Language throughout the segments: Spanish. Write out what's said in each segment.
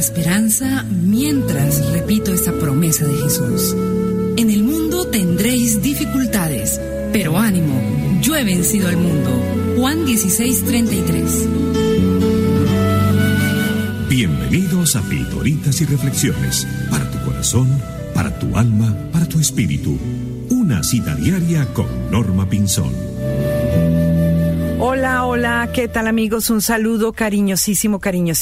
esperanza mientras repito esta promesa de Jesús. En el mundo tendréis dificultades, pero ánimo, yo he vencido al mundo. Juan 16:33. Bienvenidos a Pildoritas y Reflexiones, para tu corazón, para tu alma, para tu espíritu. Una cita diaria con Norma Pinzón. Hola, hola, ¿qué tal amigos? Un saludo cariñosísimo.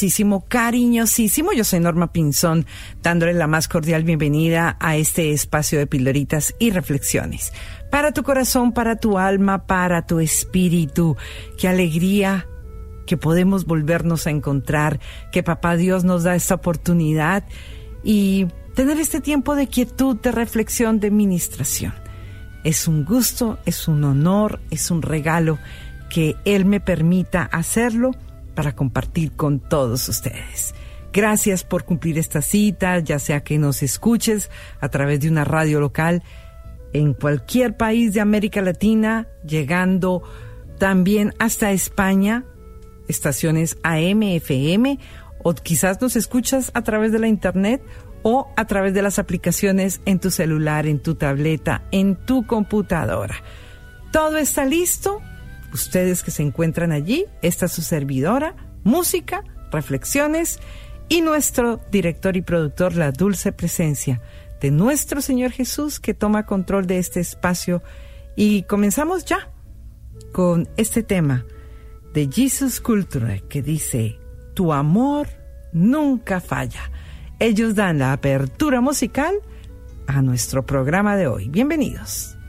Yo soy Norma Pinzón, dándole la más cordial bienvenida a este espacio de Pildoritas y Reflexiones. Para tu corazón, para tu alma, para tu espíritu. Qué alegría que podemos volvernos a encontrar, que Papá Dios nos da esta oportunidad y tener este tiempo de quietud, de reflexión, de ministración. Es un gusto, es un honor, es un regalo que Él me permita hacerlo para compartir con todos ustedes. Gracias por cumplir esta cita, ya sea que nos escuches a través de una radio local en cualquier país de América Latina, llegando también hasta España, estaciones AM, FM, o quizás nos escuchas a través de la internet o a través de las aplicaciones en tu celular, en tu tableta, en tu computadora. Todo está listo. Ustedes que se encuentran allí, esta es su servidora, música, reflexiones y nuestro director y productor, la dulce presencia de nuestro Señor Jesús, que toma control de este espacio. Y comenzamos ya con este tema de Jesus Culture que dice: tu amor nunca falla. Ellos dan la apertura musical a nuestro programa de hoy. Bienvenidos.